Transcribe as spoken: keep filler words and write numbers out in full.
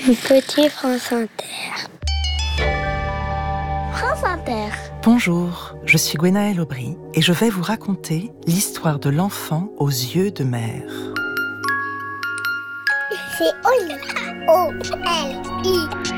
Petit France Inter. France Inter. Bonjour, je suis Gwenaëlle Aubry et je vais vous raconter l'histoire de l'enfant aux yeux de mer. C'est Oli. O L I.